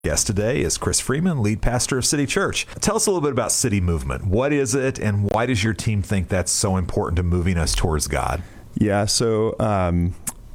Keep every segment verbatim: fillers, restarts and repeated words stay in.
Guest today is Chris Freeman, lead pastor of City Church. Tell us a little bit about City Movement. What is it, and why does your team think that's so important to moving us towards God? Yeah, so um,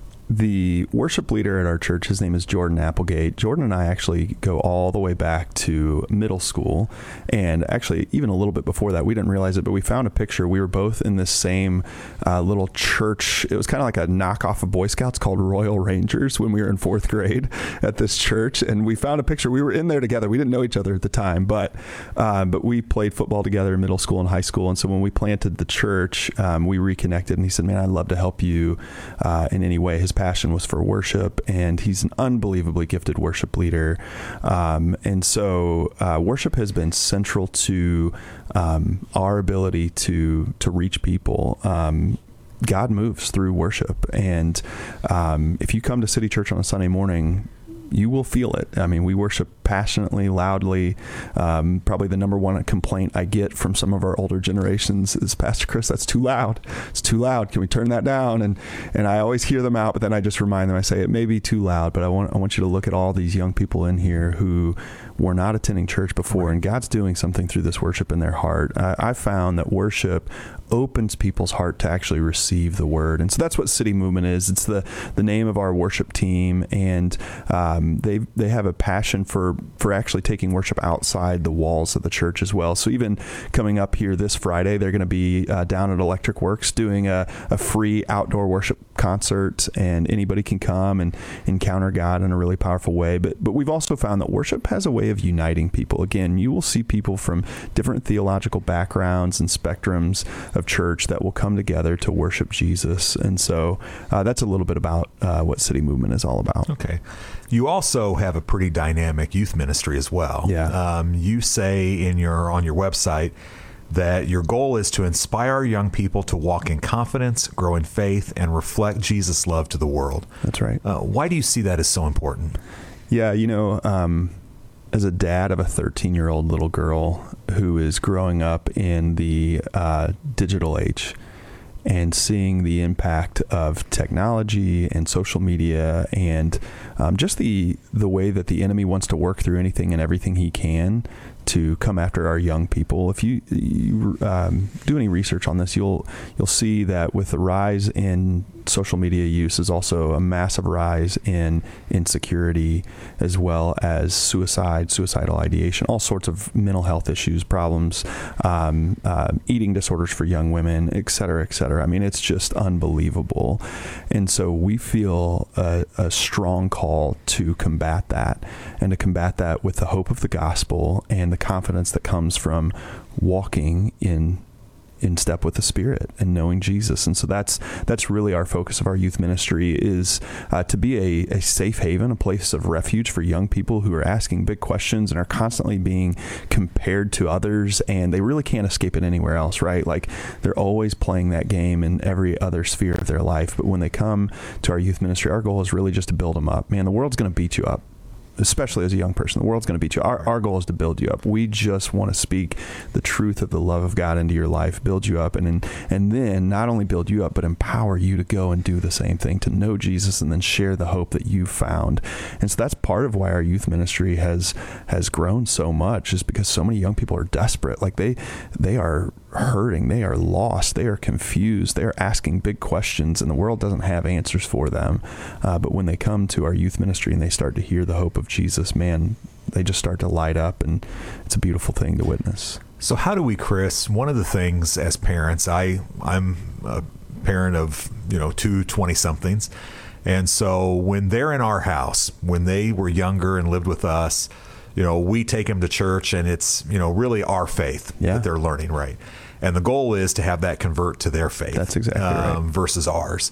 the worship leader at our church, his name is Jordan Applegate. Jordan and I actually go all the way back to middle school, and actually even a little bit before that. We didn't realize it, but we found a picture. We were both in this same uh, little church. It was kind of like a knockoff of Boy Scouts called Royal Rangers when we were in fourth grade at this church, and we found a picture. We were in there together. We didn't know each other at the time, but um, but we played football together in middle school and high school, and so when we planted the church, um, we reconnected, and he said, man, I'd love to help you uh, in any way. His passion was for worship, and he's an unbelievably gifted worship leader. Um, and so uh, worship has been central to um, our ability to to reach people. Um, God moves through worship. And um, if you come to City Church on a Sunday morning, you will feel it. I mean, we worship passionately, loudly. Um, probably the number one complaint I get from some of our older generations is, Pastor Chris, that's too loud. It's too loud. Can we turn that down? And and I always hear them out, but then I just remind them, I say, it may be too loud, but I want I want you to look at all these young people in here who were not attending church before, and God's doing something through this worship in their heart. I, I found that worship opens people's heart to actually receive the word. And so that's what City Movement is. It's the, the name of our worship team. And um, they they have a passion for, for actually taking worship outside the walls of the church as well. So even coming up here this Friday, they're going to be uh, down at Electric Works doing a, a free outdoor worship concert, and anybody can come and encounter God in a really powerful way. But but we've also found that worship has a way of uniting people. Again, you will see people from different theological backgrounds and spectrums of church that will come together to worship Jesus. And so uh, that's a little bit about uh, what City Movement is all about. Okay. You also have a pretty dynamic youth ministry as well. Yeah. Um, you say in your on your website that your goal is to inspire young people to walk in confidence, grow in faith, and reflect Jesus' love to the world. That's right. Uh, why do you see that as so important? Yeah, you know, um, as a dad of a thirteen-year-old little girl who is growing up in the uh, digital age and seeing the impact of technology and social media and um, just the the way that the enemy wants to work through anything and everything he can to come after our young people. If you, you um, do any research on this, you'll you'll see that with the rise in social media use is also a massive rise in insecurity, as well as suicide, suicidal ideation, all sorts of mental health issues, problems, um, uh, eating disorders for young women, et cetera, et cetera. I mean, it's just unbelievable. And so we feel a, a strong call to combat that, and to combat that with the hope of the gospel and the confidence that comes from walking in in step with the Spirit and knowing Jesus. And so that's that's really our focus of our youth ministry, is uh, to be a, a safe haven, a place of refuge for young people who are asking big questions and are constantly being compared to others, and they really can't escape it anywhere else, right? Like, they're always playing that game in every other sphere of their life. But when they come to our youth ministry, our goal is really just to build them up. Man, the world's going to beat you up. Especially as a young person, the world's going to beat you. Our, our goal is to build you up. We just want to speak the truth of the love of God into your life, build you up, and and, and then not only build you up, but empower you to go and do the same thing, to know Jesus and then share the hope that you found. And so that's part of why our youth ministry has has grown so much, is because so many young people are desperate. Like they they are hurting, they are lost, they are confused, they are asking big questions, and the world doesn't have answers for them. Uh, but when they come to our youth ministry and they start to hear the hope of Jesus, man, they just start to light up, and it's a beautiful thing to witness. So how do we, Chris, one of the things as parents, I, I'm a parent of, you know, two twenty-somethings, and so when they're in our house, when they were younger and lived with us, you know, we take them to church, and it's, you know, really our faith yeah. that they're learning, right? And the goal is to have that convert to their faith. That's exactly um, right. Versus ours.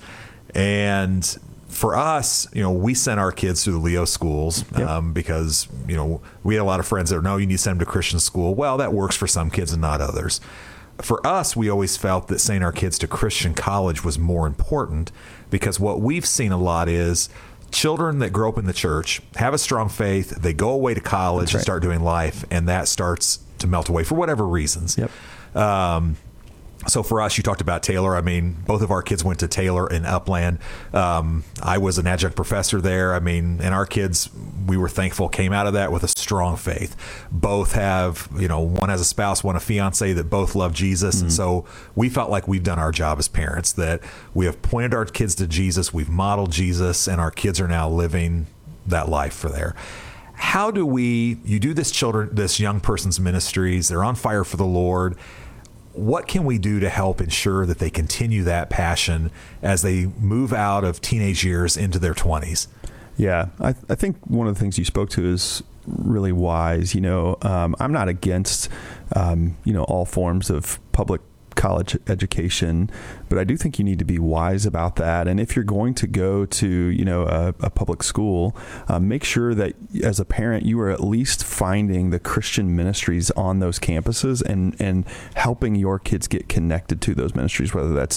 And for us, you know, we sent our kids to the Leo schools yep. um, because, you know, we had a lot of friends that were, no, you need to send them to Christian school. Well, that works for some kids and not others. For us, we always felt that sending our kids to Christian college was more important, because what we've seen a lot is children that grow up in the church have a strong faith, they go away to college right. and start doing life, and that starts to melt away for whatever reasons. Yep. Um, So for us, you talked about Taylor. I mean, both of our kids went to Taylor in Upland. Um, I was an adjunct professor there. I mean, and our kids, we were thankful, came out of that with a strong faith. Both have, you know, one has a spouse, one a fiance that both love Jesus. Mm-hmm. And so we felt like we've done our job as parents, that we have pointed our kids to Jesus, we've modeled Jesus, and our kids are now living that life for there. How do we, you do this children, this young person's ministries, they're on fire for the Lord. What can we do to help ensure that they continue that passion as they move out of teenage years into their twenties? Yeah, I, I think one of the things you spoke to is really wise. You know, um, I'm not against, um, you know, all forms of public college education, but I do think you need to be wise about that. And if you're going to go to, you know, a, a public school, uh, make sure that as a parent, you are at least finding the Christian ministries on those campuses and, and helping your kids get connected to those ministries, whether that's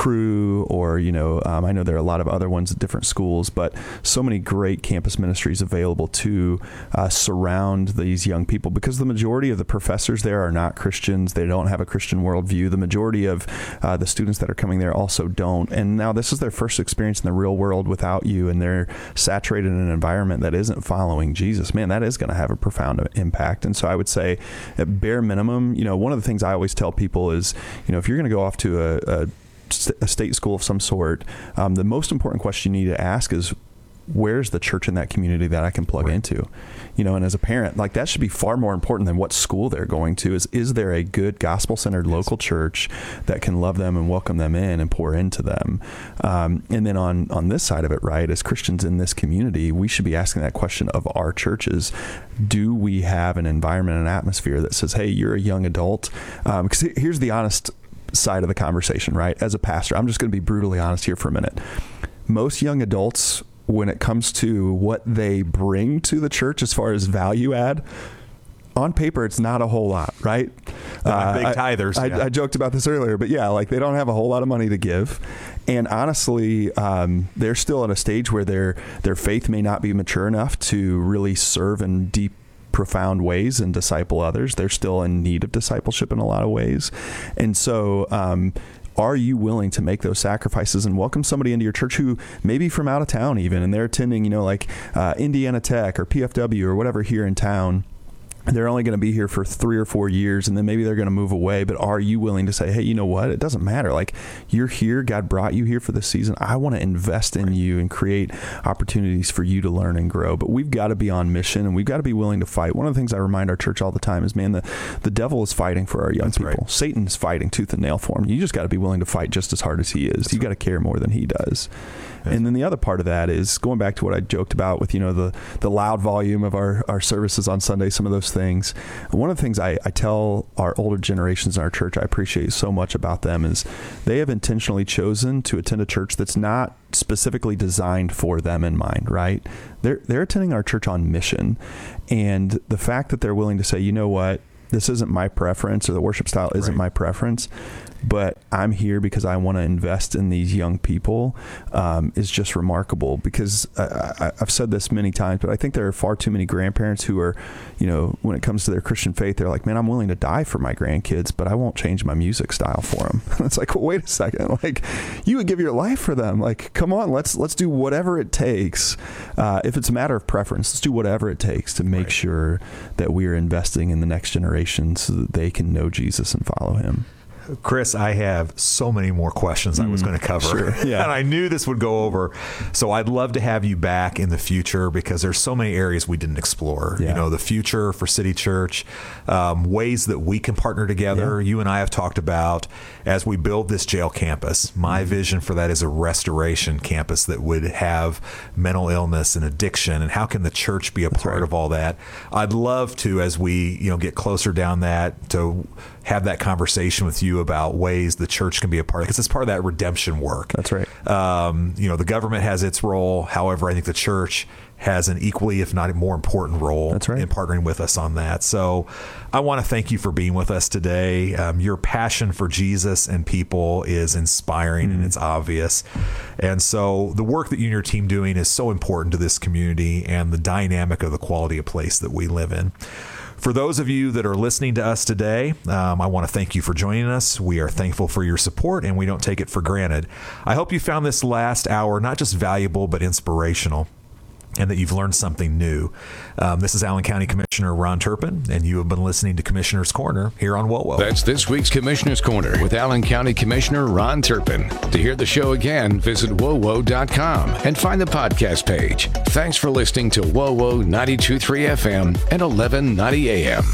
Cru or, you know, um, I know there are a lot of other ones at different schools, but so many great campus ministries available to uh, surround these young people, because the majority of the professors there are not Christians. They don't have a Christian worldview. The majority of uh, the students that are coming there also don't. And now this is their first experience in the real world without you, and they're saturated in an environment that isn't following Jesus. Man, that is going to have a profound impact. And so I would say at bare minimum, you know, one of the things I always tell people is, you know, if you're going to go off to a, a, a state school of some sort, um, the most important question you need to ask is, where's the church in that community that I can plug right. into? You know, and as a parent, like that should be far more important than what school they're going to. Is is there a good gospel-centered yes. local church that can love them and welcome them in and pour into them? Um, and then on, on this side of it, right, as Christians in this community, we should be asking that question of our churches. Do we have an environment and atmosphere that says, hey, you're a young adult? Um, because here's the honest side of the conversation, right? As a pastor, I'm just going to be brutally honest here for a minute. Most young adults, when it comes to what they bring to the church as far as value add, on paper, it's not a whole lot, right? Uh, big tithers. I, yeah. I, I joked about this earlier, but yeah, like they don't have a whole lot of money to give. And honestly, um, they're still at a stage where their their faith may not be mature enough to really serve in deep, profound ways and disciple others. They're still in need of discipleship in a lot of ways. And so, um, are you willing to make those sacrifices and welcome somebody into your church who may be from out of town even, and they're attending, you know, like uh, Indiana Tech or P F W or whatever here in town? They're only going to be here for three or four years and then maybe they're going to move away. But are you willing to say, hey, you know what? It doesn't matter. Like, you're here. God brought you here for this season. I want to invest in you and create opportunities for you to learn and grow. But we've got to be on mission and we've got to be willing to fight. One of the things I remind our church all the time is, man, the, the devil is fighting for our young That's people. Right. Satan's fighting tooth and nail for him. You just got to be willing to fight just as hard as he is. That's you got to care more than he does. Yes. And then the other part of that is going back to what I joked about with, you know, the, the loud volume of our, our services on Sunday, some of those things. One of the things I, I tell our older generations in our church I appreciate so much about them is they have intentionally chosen to attend a church that's not specifically designed for them in mind, right? They're, they're attending our church on mission. And the fact that they're willing to say, you know what, this isn't my preference, or the worship style isn't right. my preference, but I'm here because I want to invest in these young people, um, is just remarkable. Because I, I, I've said this many times, but I think there are far too many grandparents who are, you know, when it comes to their Christian faith, they're like, man, I'm willing to die for my grandkids, but I won't change my music style for them. It's like, well, wait a second. Like, you would give your life for them. Like, come on, let's, let's do whatever it takes. Uh, if it's a matter of preference, let's do whatever it takes to make right. sure that we are investing in the next generation so that they can know Jesus and follow him. Chris, I have so many more questions mm, I was going to cover, sure, yeah. and I knew this would go over. So I'd love to have you back in the future, because there's so many areas we didn't explore. Yeah. You know, the future for City Church, um, ways that we can partner together. Yeah. You and I have talked about as we build this jail campus. My mm. vision for that is a restoration campus that would have mental illness and addiction, and how can the church be a That's part right. of all that? I'd love to, as we you know get closer down that, to have that conversation with you about ways the church can be a part, because it's part of that redemption work. That's right. Um, you know, the government has its role. However, I think the church has an equally, if not a more important role That's right. in partnering with us on that. So I want to thank you for being with us today. Um, your passion for Jesus and people is inspiring, mm. and it's obvious. And so the work that you and your team doing is so important to this community and the dynamic of the quality of place that we live in. For those of you that are listening to us today, um, I want to thank you for joining us. We are thankful for your support, and we don't take it for granted. I hope you found this last hour not just valuable, but inspirational, and that you've learned something new. Um, this is Allen County Commissioner Ron Turpin, and you have been listening to Commissioner's Corner here on WOWO. That's this week's Commissioner's Corner with Allen County Commissioner Ron Turpin. To hear the show again, visit W O W O dot com and find the podcast page. Thanks for listening to WOWO ninety-two point three F M and eleven ninety A M.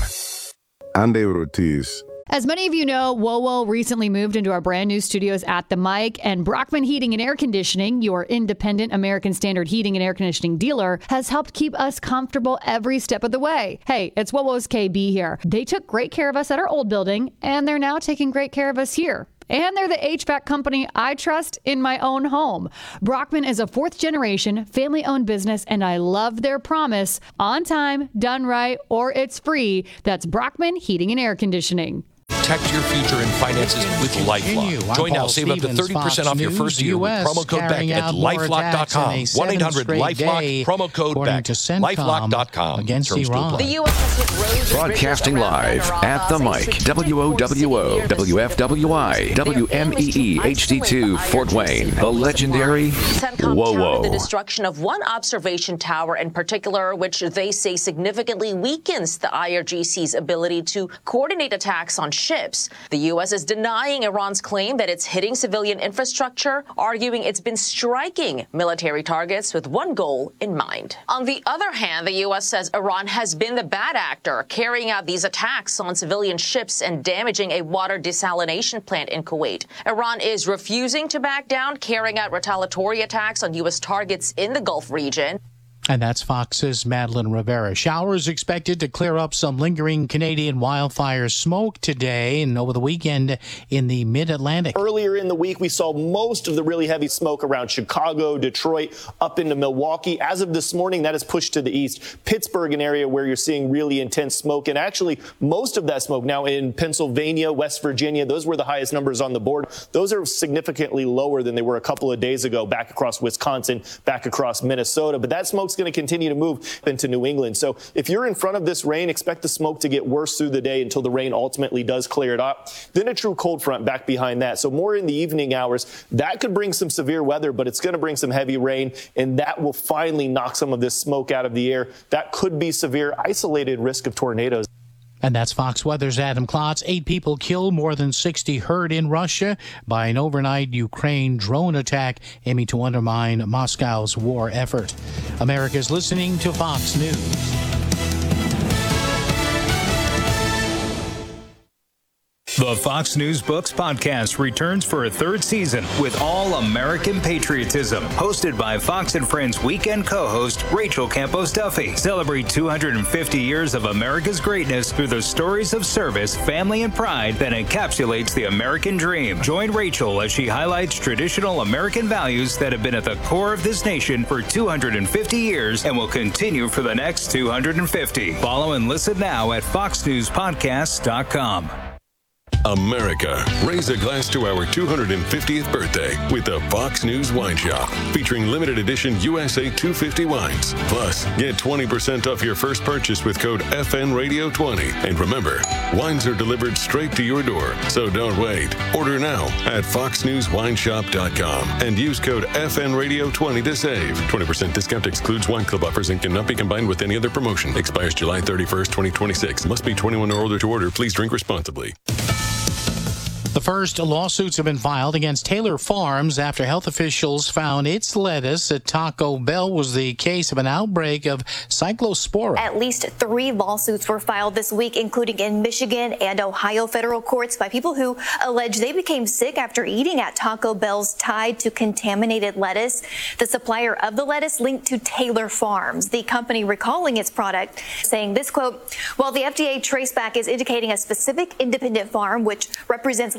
Andy Ortiz. As many of you know, WOWO recently moved into our brand new studios at the Mic, and Brockman Heating and Air Conditioning, your independent American Standard heating and air conditioning dealer, has helped keep us comfortable every step of the way. Hey, it's WOWO's K B here. They took great care of us at our old building, and they're now taking great care of us here. And they're the H V A C company I trust in my own home. Brockman is a fourth generation family owned business, and I love their promise: on time, done right, or it's free. That's Brockman Heating and Air Conditioning. Protect your future in finances with LifeLock. Join now, save up to thirty percent off your first year with promo code BECK at lifelock dot com. one eight hundred LifeLock, promo code BECK. lifelock dot com. Against Iran. The U S has hit roads Broadcasting live at the Mic, W O W O, W F W I, W M E E H D two, Fort Wayne, the legendary WOWO. The destruction of one observation tower in particular, which they say significantly weakens the I R G C's ability to coordinate attacks on ships. The U S is denying Iran's claim that it's hitting civilian infrastructure, arguing it's been striking military targets with one goal in mind. On the other hand, the U S says Iran has been the bad actor, carrying out these attacks on civilian ships and damaging a water desalination plant in Kuwait. Iran is refusing to back down, carrying out retaliatory attacks on U S targets in the Gulf region. And that's Fox's Madeline Rivera. Showers expected to clear up some lingering Canadian wildfire smoke today and over the weekend in the mid-Atlantic. Earlier in the week, we saw most of the really heavy smoke around Chicago, Detroit, up into Milwaukee. As of this morning, that has pushed to the east. Pittsburgh, an area where you're seeing really intense smoke. And actually, most of that smoke now in Pennsylvania, West Virginia, those were the highest numbers on the board. Those are significantly lower than they were a couple of days ago, back across Wisconsin, back across Minnesota. But that smoke's going to continue to move into New England. So if you're in front of this rain, expect the smoke to get worse through the day until the rain ultimately does clear it up. Then a true cold front back behind that. So more in the evening hours, that could bring some severe weather, but it's going to bring some heavy rain, and that will finally knock some of this smoke out of the air. That could be severe, isolated risk of tornadoes. And that's Fox Weather's Adam Klotz. Eight people killed, more than sixty hurt in Russia by an overnight Ukraine drone attack aiming to undermine Moscow's war effort. America's listening to Fox News. The Fox News Books podcast returns for a third season with all American patriotism. Hosted by Fox and Friends weekend co-host Rachel Campos Duffy. Celebrate two hundred fifty years of America's greatness through the stories of service, family, and pride that encapsulates the American dream. Join Rachel as she highlights traditional American values that have been at the core of this nation for two hundred fifty years and will continue for the next two hundred fifty. Follow and listen now at fox news podcasts dot com. America, raise a glass to our two hundred fiftieth birthday with the Fox News Wine Shop, featuring limited edition U S A two fifty wines. Plus, get twenty percent off your first purchase with code F N Radio twenty. And remember, wines are delivered straight to your door, so don't wait. Order now at fox news wine shop dot com and use code F N Radio twenty to save. twenty percent discount excludes wine club offers and cannot be combined with any other promotion. Expires July thirty-first, twenty twenty-six. Must be twenty-one or older to order. Please drink responsibly. The first lawsuits have been filed against Taylor Farms after health officials found its lettuce at Taco Bell was the case of an outbreak of cyclospora. At least three lawsuits were filed this week, including in Michigan and Ohio federal courts by people who allege they became sick after eating at Taco Bell's tied to contaminated lettuce. The supplier of the lettuce linked to Taylor Farms, the company recalling its product, saying this quote, while the F D A traceback is indicating a specific independent farm which represents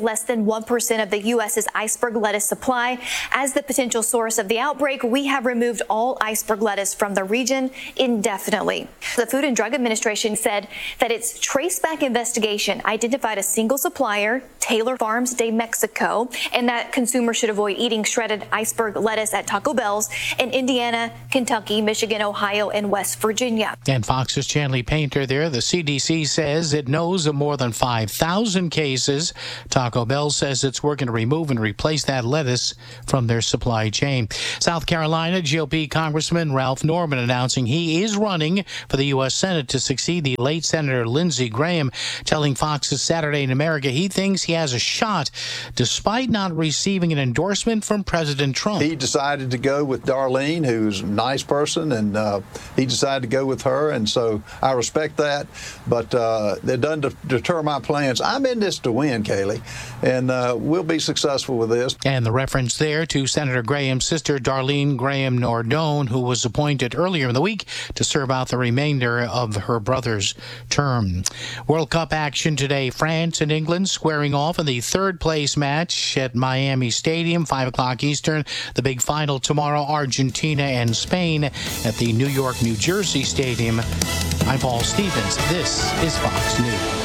less than one percent of the U S's iceberg lettuce supply. As the potential source of the outbreak, we have removed all iceberg lettuce from the region indefinitely. The Food and Drug Administration said that its traceback investigation identified a single supplier, Taylor Farms de Mexico, and that consumers should avoid eating shredded iceberg lettuce at Taco Bell's in Indiana, Kentucky, Michigan, Ohio, and West Virginia. And Fox's Chanley Painter there. The C D C says it knows of more than five thousand cases. Taco Bell says it's working to remove and replace that lettuce from their supply chain. South Carolina G O P Congressman Ralph Norman announcing he is running for the U S Senate to succeed the late Senator Lindsey Graham, telling Fox's Saturday in America he thinks he has a shot despite not receiving an endorsement from President Trump. He decided to go with Darlene, who's a nice person, and uh, he decided to go with her, and so I respect that, but uh, it doesn't de- deter my plans. I'm in this to win, Kaylee, and uh, we'll be successful with this. And the reference there to Senator Graham's sister, Darlene Graham Nordone, who was appointed earlier in the week to serve out the remainder of her brother's term. World Cup action today. France and England squaring off in the third place match at Miami Stadium, five o'clock Eastern. The big final tomorrow, Argentina and Spain at the New York, New Jersey Stadium. I'm Paul Stevens. This is Fox News.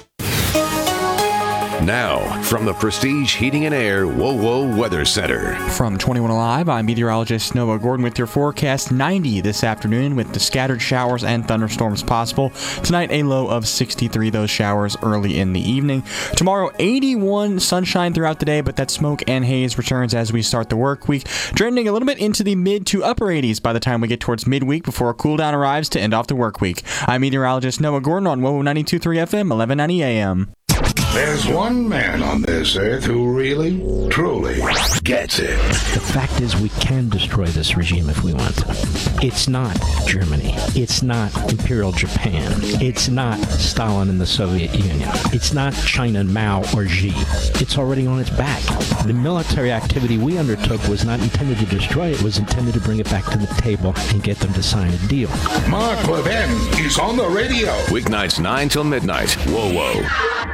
Now, from the Prestige Heating and Air WoWo Weather Center. From twenty-one Alive, I'm meteorologist Noah Gordon with your forecast. ninety this afternoon with the scattered showers and thunderstorms possible. Tonight, a low of sixty-three, those showers early in the evening. Tomorrow, eighty-one, sunshine throughout the day, but that smoke and haze returns as we start the work week, trending a little bit into the mid to upper eighties by the time we get towards midweek before a cool down arrives to end off the work week. I'm meteorologist Noah Gordon on WoWo ninety-two point three F M, eleven ninety A M. There's one man on this earth who really, truly gets it. The fact is we can destroy this regime if we want to. It's not Germany. It's not Imperial Japan. It's not Stalin and the Soviet Union. It's not China and Mao or Xi. It's already on its back. The military activity we undertook was not intended to destroy it. It was intended to bring it back to the table and get them to sign a deal. Mark Levin is on the radio. Weeknights nine till midnight. WoWo.